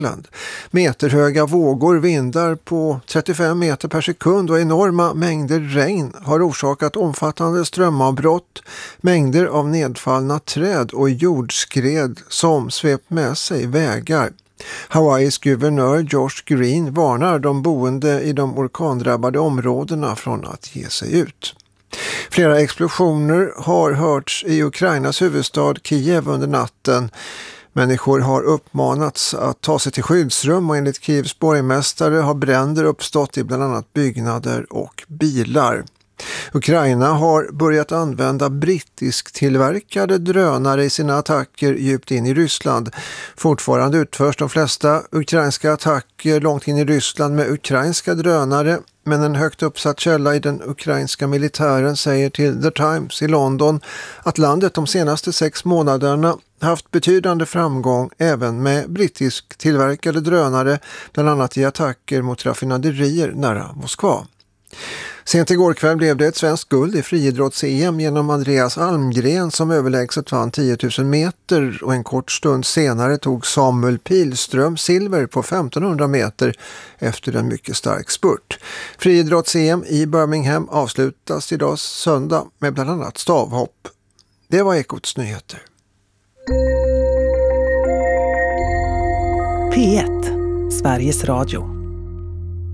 Meterhöga vågor, vindar på 35 meter per sekund och enorma mängder regn har orsakat omfattande strömavbrott, mängder av nedfallna träd och jordskred som svept med sig vägar. Hawaiis guvernör Josh Green varnar de boende i de orkandrabbade områdena från att ge sig ut. Flera explosioner har hörts i Ukrainas huvudstad Kiev under natten. Människor har uppmanats att ta sig till skyddsrum och enligt Kievs borgmästare har bränder uppstått i bland annat byggnader och bilar. Ukraina har börjat använda brittisk tillverkade drönare i sina attacker djupt in i Ryssland. Fortfarande utförs de flesta ukrainska attacker långt in i Ryssland med ukrainska drönare, men en högt uppsatt källa i den ukrainska militären säger till The Times i London att landet de senaste 6 månaderna haft betydande framgång även med brittisk tillverkade drönare, bland annat i attacker mot raffinaderier nära Moskva. Sent igår kväll blev det ett svenskt guld i friidrotts-EM genom Andreas Almgren som överlägset vann 10 000 meter och en kort stund senare tog Samuel Pilström silver på 1500 meter efter en mycket stark spurt. Friidrotts-EM i Birmingham avslutas idag söndag med bland annat stavhopp. Det var Ekots nyheter. P1, Sveriges Radio.